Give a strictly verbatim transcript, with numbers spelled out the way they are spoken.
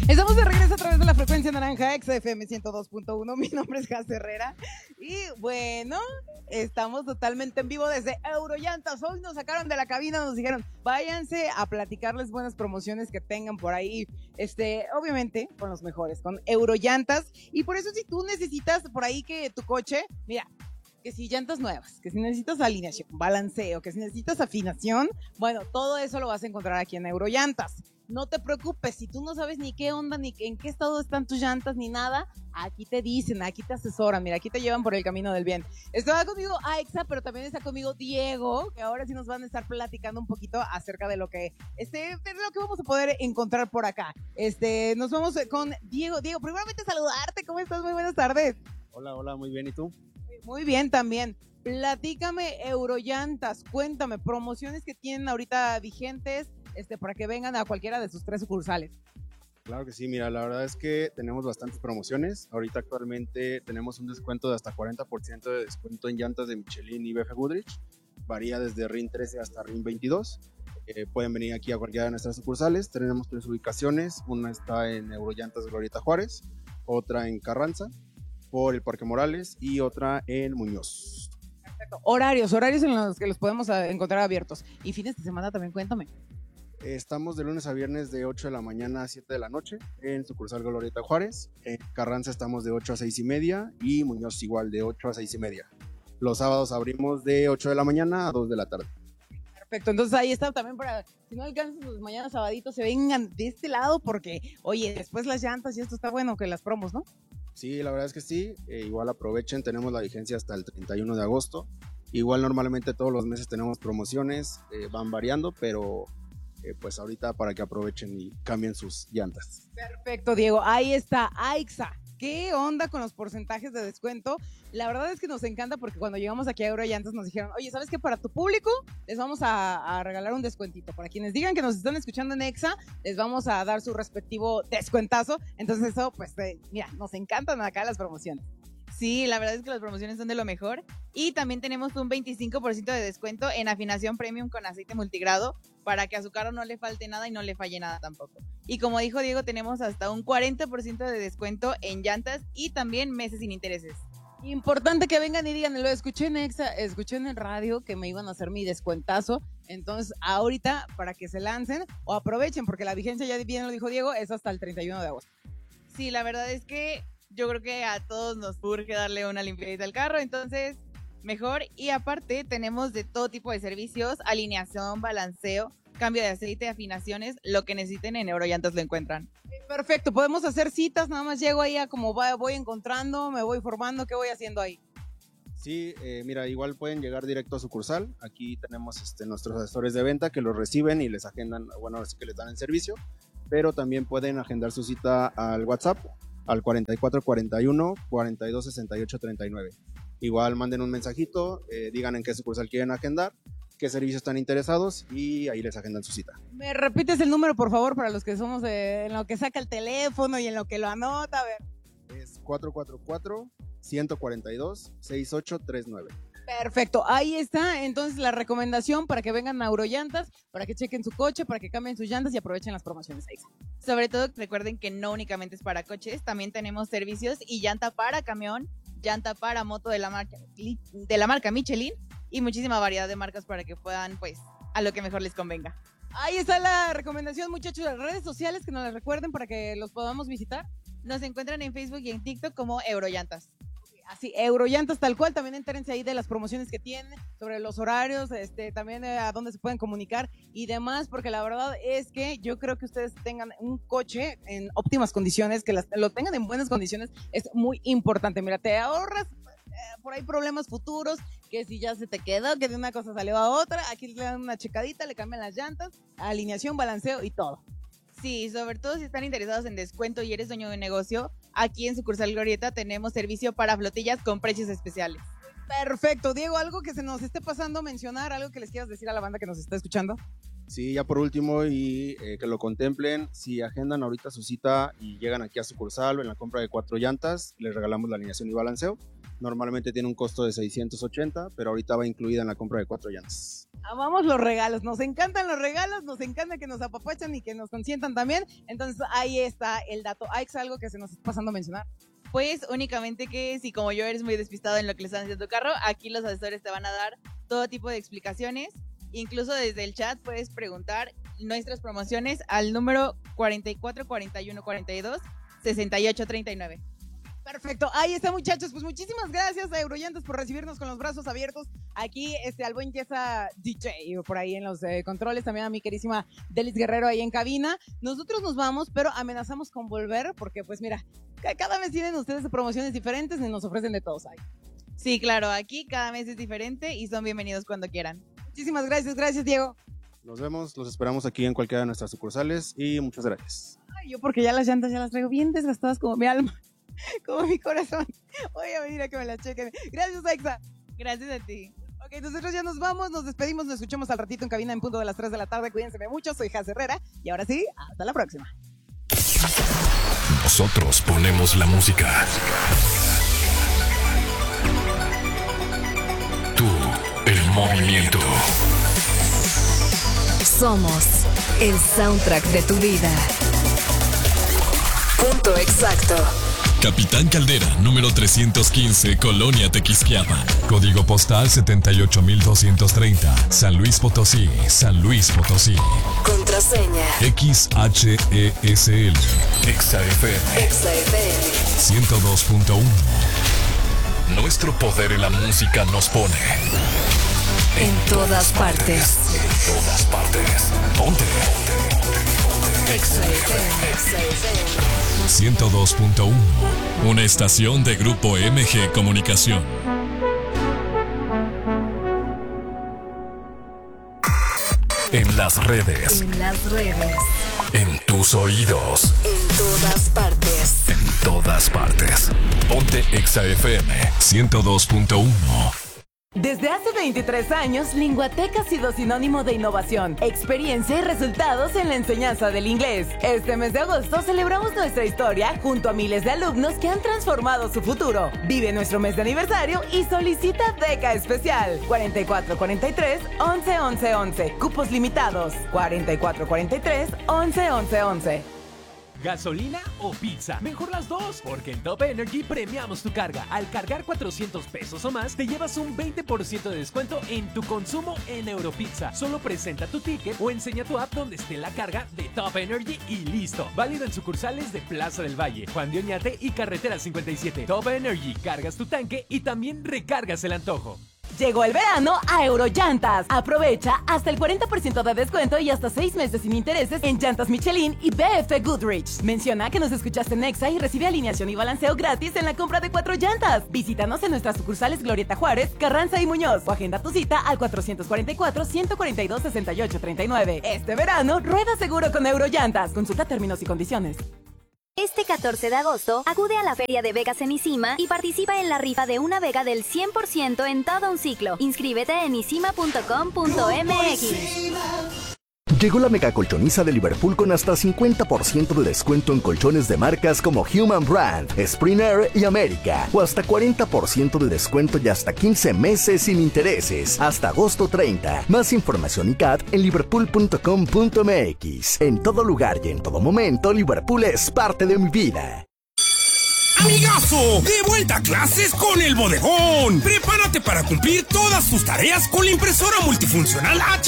Estamos de regreso a través de la frecuencia naranja X F M ciento dos punto uno. Mi nombre es Jas Herrera y bueno, estamos totalmente en vivo desde Eurollantas. Hoy nos sacaron de la cabina, nos dijeron váyanse a platicarles buenas promociones que tengan por ahí, este, obviamente con los mejores, con Eurollantas. Y por eso si tú necesitas por ahí que tu coche, mira, que si llantas nuevas, que si necesitas alineación, balanceo, que si necesitas afinación, bueno, todo eso lo vas a encontrar aquí en Eurollantas. No te preocupes, si tú no sabes ni qué onda, ni en qué estado están tus llantas, ni nada, aquí te dicen, aquí te asesoran, mira, aquí te llevan por el camino del bien. Está conmigo Aixa, pero también está conmigo Diego, que ahora sí nos van a estar platicando un poquito acerca de lo que, este, de lo que vamos a poder encontrar por acá. Este, nos vamos con Diego. Diego, primeramente saludarte, ¿cómo estás? Muy buenas tardes. Hola, hola, muy bien, ¿y tú? Muy bien también. Platícame Eurollantas, cuéntame, promociones que tienen ahorita vigentes, este, para que vengan a cualquiera de sus tres sucursales. Claro que sí, mira, la verdad es que tenemos bastantes promociones. Ahorita actualmente tenemos un descuento de hasta cuarenta por ciento de descuento en llantas de Michelin y B F Goodrich. Varía desde R I N trece hasta R I N veintidós. Eh, pueden venir aquí a cualquiera de nuestras sucursales. Tenemos tres ubicaciones. Una está en Eurollantas Glorieta Juárez, otra en Carranza, por el Parque Morales, y otra en Muñoz. Perfecto. Horarios, horarios en los que los podemos encontrar abiertos. Y fines de semana también, cuéntame. Estamos de lunes a viernes de ocho de la mañana a siete de la noche en sucursal Glorieta Juárez. En Carranza estamos de ocho a seis y media y Muñoz igual de ocho a seis y media. Los sábados abrimos de ocho de la mañana a dos de la tarde. Perfecto, entonces ahí está también para, si no alcanzan sus mañanas sabaditos, se vengan de este lado porque, oye, después las llantas y esto está bueno que las promos, ¿no? Sí, la verdad es que sí, eh, igual aprovechen, tenemos la vigencia hasta el treinta y uno de agosto. Igual normalmente todos los meses tenemos promociones, eh, van variando, pero eh, pues ahorita para que aprovechen y cambien sus llantas. Perfecto, Diego, ahí está Aixa. ¿Qué onda con los porcentajes de descuento? La verdad es que nos encanta porque cuando llegamos aquí a Eurollantas nos dijeron, oye, ¿sabes qué? Para tu público les vamos a, a regalar un descuentito. Para quienes digan que nos están escuchando en Exa, les vamos a dar su respectivo descuentazo. Entonces eso, pues, eh, mira, nos encantan acá las promociones. Sí, la verdad es que las promociones son de lo mejor. Y también tenemos un veinticinco por ciento de descuento en afinación premium con aceite multigrado para que a su carro no le falte nada y no le falle nada tampoco. Y como dijo Diego, tenemos hasta un cuarenta por ciento de descuento en llantas y también meses sin intereses. Importante que vengan y digan, lo escuché en Exa, escuché en el radio que me iban a hacer mi descuentazo. Entonces, ahorita, para que se lancen o aprovechen, porque la vigencia, ya bien lo dijo Diego, es hasta el treinta y uno de agosto. Sí, la verdad es que yo creo que a todos nos urge darle una limpiadita al carro, entonces mejor. Y aparte tenemos de todo tipo de servicios, alineación, balanceo, cambio de aceite, afinaciones, lo que necesiten en Eurollantas lo encuentran. Perfecto, podemos hacer citas, nada más llego ahí a como voy encontrando, me voy formando, ¿qué voy haciendo ahí? Sí, eh, mira, igual pueden llegar directo a sucursal. Aquí tenemos este, nuestros asesores de venta que los reciben y les agendan, bueno, ahora sí que les dan el servicio, pero también pueden agendar su cita al WhatsApp al cuarenta y cuatro cuarenta y uno cuarenta y dos sesenta y ocho treinta y nueve. Igual manden un mensajito, eh, digan en qué sucursal quieren agendar, qué servicios están interesados y ahí les agendan su cita. ¿Me repites el número, por favor, para los que somos de, en lo que saca el teléfono y en lo que lo anota? A ver. Es cuatro cuatro cuatro, uno cuatro dos, seis ocho tres nueve. Perfecto, ahí está entonces la recomendación para que vengan a Eurollantas, para que chequen su coche, para que cambien sus llantas y aprovechen las promociones. Ahí. Sobre todo recuerden que no únicamente es para coches, también tenemos servicios y llanta para camión, llanta para moto de la marca, de la marca Michelin y muchísima variedad de marcas para que puedan, pues, a lo que mejor les convenga. Ahí está la recomendación, muchachos, de las redes sociales que nos las recuerden para que los podamos visitar. Nos encuentran en Facebook y en TikTok como Eurollantas. Así, Eurollantas tal cual, también entérense ahí de las promociones que tienen, sobre los horarios, este, también eh, a dónde se pueden comunicar y demás, porque la verdad es que yo creo que ustedes tengan un coche en óptimas condiciones, que las, lo tengan en buenas condiciones, es muy importante. Mira, te ahorras eh, por ahí problemas futuros, que si ya se te quedó, que de una cosa salió a otra, aquí le dan una checadita, le cambian las llantas, alineación, balanceo y todo. Sí, sobre todo si están interesados en descuento y eres dueño de un negocio, aquí en Sucursal Glorieta tenemos servicio para flotillas con precios especiales. Perfecto, Diego, algo que se nos esté pasando mencionar, algo que les quieras decir a la banda que nos está escuchando. Sí, ya por último y eh, que lo contemplen, si agendan ahorita su cita y llegan aquí a sucursal o en la compra de cuatro llantas, les regalamos la alineación y balanceo. Normalmente tiene un costo de seiscientos ochenta, pero ahorita va incluida en la compra de cuatro llantas. Amamos los regalos, nos encantan los regalos, nos encanta que nos apapachan y que nos consientan también. Entonces ahí está el dato. ¿Hay algo que se nos está pasando a mencionar? Pues únicamente que si como yo eres muy despistado en lo que le están haciendo tu carro, aquí los asesores te van a dar todo tipo de explicaciones. Incluso desde el chat puedes preguntar nuestras promociones al número cuarenta y cuatro, cuarenta y uno, cuarenta y dos, sesenta y ocho, treinta y nueve. Perfecto, ahí está, muchachos. Pues muchísimas gracias a Eurollantas por recibirnos con los brazos abiertos. Aquí este, al buen Yesa D J por ahí en los eh, controles, también a mi querísima Delis Guerrero ahí en cabina. Nosotros nos vamos, pero amenazamos con volver porque pues mira, cada mes tienen ustedes promociones diferentes y nos ofrecen de todos ahí. Sí, claro, aquí cada mes es diferente y son bienvenidos cuando quieran. Muchísimas gracias, gracias Diego. Nos vemos, los esperamos aquí en cualquiera de nuestras sucursales y muchas gracias. Ay, yo porque ya las llantas ya las traigo bien desgastadas como mi alma. Como mi corazón. Voy a venir a que me la chequen. Gracias, Exa. Gracias a ti. Ok, nosotros ya nos vamos, nos despedimos, nos escuchamos al ratito en cabina en punto de las tres de la tarde. Cuídense mucho, soy Jaz Herrera. Y ahora sí, hasta la próxima. Nosotros ponemos la música. Tú, el movimiento. Somos el soundtrack de tu vida. Punto exacto. Capitán Caldera, número trescientos quince, Colonia Tequisquiapan. Código postal setenta y ocho mil doscientos treinta, San Luis Potosí, San Luis Potosí. Contraseña X H E S L. Exa F M. Exa F M ciento dos punto uno. Nuestro poder en la música nos pone en todas partes. En todas partes. Ponte. Exa F M. ciento dos punto uno. Una estación de Grupo M G Comunicación. En las redes. En las redes. En tus oídos. En todas partes. En todas partes. Ponte Exa F M ciento dos punto uno. Desde hace veintitrés años, Linguateca ha sido sinónimo de innovación, experiencia y resultados en la enseñanza del inglés. Este mes de agosto celebramos nuestra historia junto a miles de alumnos que han transformado su futuro. Vive nuestro mes de aniversario y solicita beca especial. cuarenta y cuatro cuarenta y tres, once once once. Cupos limitados. cuarenta y cuatro cuarenta y tres, once once once. ¿Gasolina o pizza? Mejor las dos, porque en Top Energy premiamos tu carga. Al cargar cuatrocientos pesos o más, te llevas un veinte por ciento de descuento en tu consumo en Europizza. Solo presenta tu ticket o enseña tu app donde esté la carga de Top Energy y listo. Válido en sucursales de Plaza del Valle, Juan de Oñate y Carretera cincuenta y siete. Top Energy, cargas tu tanque y también recargas el antojo. Llegó el verano a Eurollantas. Aprovecha hasta el cuarenta por ciento de descuento y hasta seis meses sin intereses en llantas Michelin y B F Goodrich. Menciona que nos escuchaste en Exa y recibe alineación y balanceo gratis en la compra de cuatro llantas. Visítanos en nuestras sucursales Glorieta Juárez, Carranza y Muñoz o agenda tu cita al cuatrocientos cuarenta y cuatro, ciento cuarenta y dos, sesenta y ocho treinta y nueve. Este verano, rueda seguro con Eurollantas. Consulta términos y condiciones. Este catorce de agosto, acude a la Feria de Vegas en Isima y participa en la rifa de una Vega del cien por ciento en todo un ciclo. Inscríbete en isima punto com punto m x. Llegó la mega colchoniza de Liverpool con hasta cincuenta por ciento de descuento en colchones de marcas como Human Brand, Springer y América. O hasta cuarenta por ciento de descuento y hasta quince meses sin intereses. Hasta agosto treinta. Más información y C A T en liverpool punto com punto m x. En todo lugar y en todo momento, Liverpool es parte de mi vida. ¡Amigazo! ¡De vuelta a clases con el Bodegón! Prepárate para cumplir todas tus tareas con la impresora multifuncional H